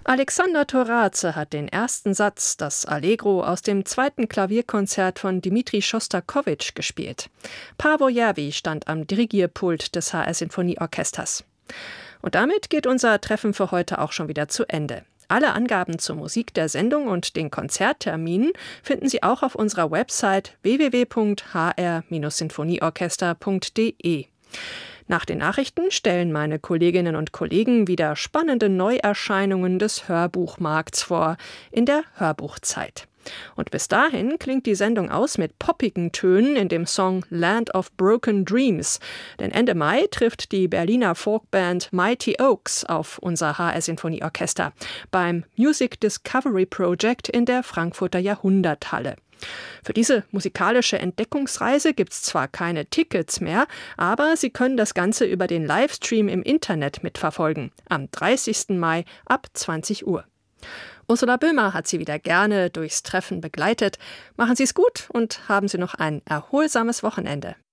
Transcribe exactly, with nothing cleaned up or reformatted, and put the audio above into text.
Alexander Torace hat den ersten Satz, das Allegro, aus dem zweiten Klavierkonzert von Dmitri Schostakowitsch gespielt. Paavo Järvi stand am Dirigierpult des H R-Sinfonieorchesters. Und damit geht unser Treffen für heute auch schon wieder zu Ende. Alle Angaben zur Musik der Sendung und den Konzertterminen finden Sie auch auf unserer Website w w w punkt h r sinfonieorchester punkt d e. Nach den Nachrichten stellen meine Kolleginnen und Kollegen wieder spannende Neuerscheinungen des Hörbuchmarkts vor, in der Hörbuchzeit. Und bis dahin klingt die Sendung aus mit poppigen Tönen in dem Song Land of Broken Dreams. Denn Ende Mai trifft die Berliner Folkband Mighty Oaks auf unser H R-Sinfonieorchester beim Music Discovery Project in der Frankfurter Jahrhunderthalle. Für diese musikalische Entdeckungsreise gibt es zwar keine Tickets mehr, aber Sie können das Ganze über den Livestream im Internet mitverfolgen, am dreißigsten Mai ab zwanzig Uhr. Ursula Böhmer hat Sie wieder gerne durchs Treffen begleitet. Machen Sie es gut und haben Sie noch ein erholsames Wochenende.